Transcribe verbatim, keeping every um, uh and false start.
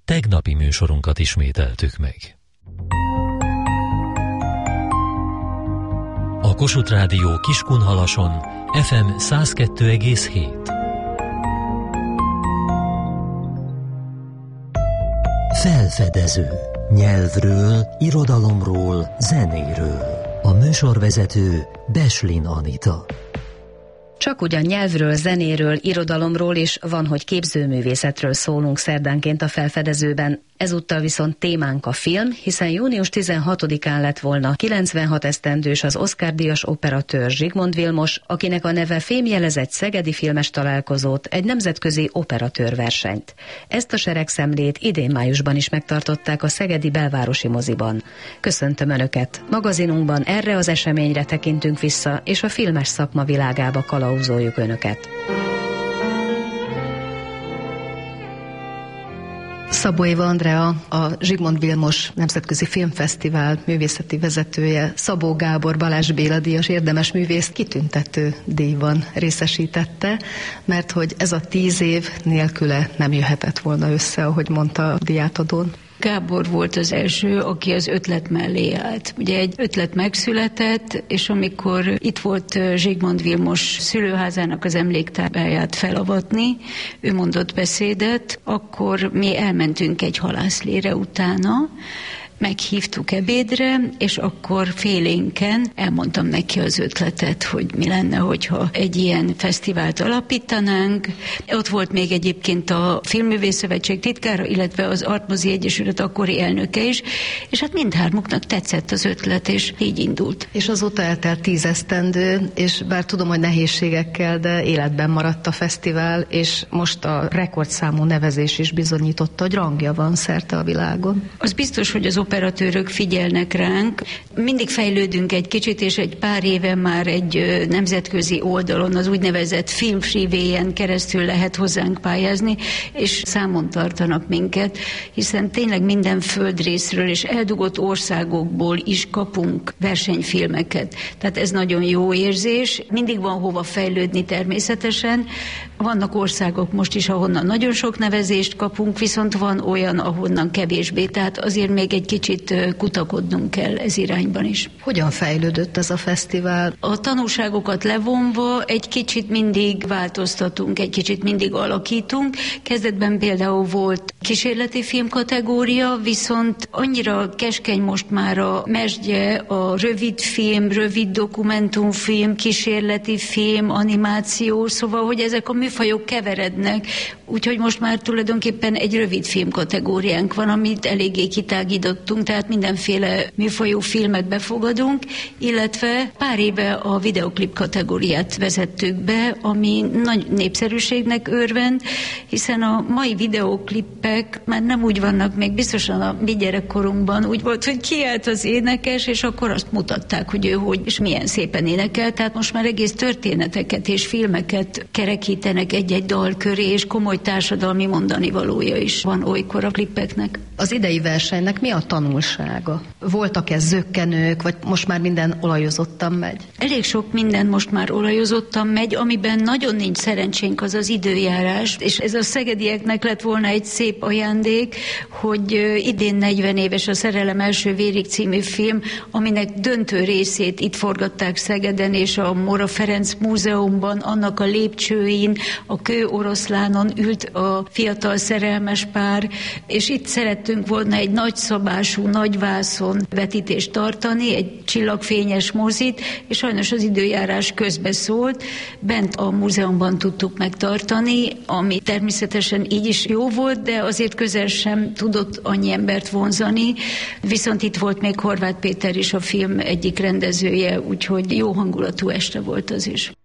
tegnapi műsorunkat ismételtük meg. A Kossuth Rádió Kiskunhalason ef em száz kettő egész hét. Felfedező. Nyelvről, irodalomról, zenéről. A műsorvezető Beslin Anita. Csak ugyan nyelvről, zenéről, irodalomról és van, hogy képzőművészetről szólunk szerdánként a Felfedezőben. Ezúttal viszont témánk a film, hiszen június tizenhatodikán lett volna kilencvenhat esztendős az Oscar-díjas operatőr Zsigmond Vilmos, akinek a neve fémjelezett szegedi filmes találkozót, egy nemzetközi operatőrversenyt. Ezt a seregszemlét idén májusban is megtartották a szegedi belvárosi moziban. Köszöntöm Önöket! Magazinunkban erre az eseményre tekintünk vissza, és a filmes szakma világába kalauzoljuk Önöket. Szabó Éva Andrea, a Zsigmond Vilmos Nemzetközi Filmfesztivál művészeti vezetője, Szabó Gábor Balázs Béla díjas érdemes művészt kitüntető díjban részesítette, mert hogy ez a tíz év nélküle nem jöhetett volna össze, ahogy mondta a díjátadón. Gábor volt az első, aki az ötlet mellé állt. Ugye egy ötlet megszületett, és amikor itt volt Zsigmond Vilmos szülőházának az emléktábláját felavatni, ő mondott beszédet, akkor mi elmentünk egy halászlére utána, meghívtuk ebédre, és akkor félénken elmondtam neki az ötletet, hogy mi lenne, hogyha egy ilyen fesztivált alapítanánk. Ott volt még egyébként a Filmművészszövetség titkára, illetve az Artmozi Egyesület akkori elnöke is, és hát mindhármuknak tetszett az ötlet, és így indult. És azóta eltelt tíz esztendő, és bár tudom, hogy nehézségekkel, de életben maradt a fesztivál, és most a rekordszámú nevezés is bizonyította, hogy rangja van szerte a világon. Az biztos, hogy az operatőrök figyelnek ránk. Mindig fejlődünk egy kicsit, és egy pár éve már egy nemzetközi oldalon, az úgynevezett Film Freeway-en keresztül lehet hozzánk pályázni, és számon tartanak minket, hiszen tényleg minden földrészről és eldugott országokból is kapunk versenyfilmeket. Tehát ez nagyon jó érzés. Mindig van hova fejlődni természetesen. Vannak országok most is, ahonnan nagyon sok nevezést kapunk, viszont van olyan, ahonnan kevésbé. Tehát azért még egy kicsit kutakodnunk kell ez irányban is. Hogyan fejlődött ez a fesztivál? A tanulságokat levonva egy kicsit mindig változtatunk, egy kicsit mindig alakítunk. Kezdetben például volt kísérleti film kategória, viszont annyira keskeny most már a mesdje, a rövid film, rövid dokumentumfilm, kísérleti film, animáció, szóval, hogy ezek a műfajok keverednek, úgyhogy most már tulajdonképpen egy rövid film kategóriánk van, amit eléggé kitágítottunk, tehát mindenféle műfajú filmet befogadunk, illetve pár éve a videoklip kategóriát vezettük be, ami nagy népszerűségnek örvend, hiszen a mai videoklipek már nem úgy vannak, még biztosan a mi gyerekkorunkban úgy volt, hogy kiállt az énekes, és akkor azt mutatták, hogy ő hogy és milyen szépen énekel, tehát most már egész történeteket és filmeket kerekítenek egy-egy dal köré, és komoly társadalmi mondanivalója is van olykor a klippeknek. Az idei versenynek mi a tanulsága? Voltak-e zökkenők, vagy most már minden olajozottan megy? Elég sok minden most már olajozottan megy, amiben nagyon nincs szerencsénk, az az időjárás, és ez a szegedieknek lett volna egy szép ajándék, hogy idén negyven éves a Szerelem első vérig című film, aminek döntő részét itt forgatták Szegeden, és a Móra Ferenc Múzeumban, annak a lépcsőin, a kőoroszlánon ült a fiatal szerelmes pár, és itt szerettünk volna egy nagyszabású, nagyvászon vetítést tartani, egy csillagfényes mozit, és sajnos az időjárás közbeszólt. Bent a múzeumban tudtuk megtartani, ami természetesen így is jó volt, de azért közel sem tudott annyi embert vonzani. Viszont itt volt még Horváth Péter is, a film egyik rendezője, úgyhogy jó hangulatú este volt az is.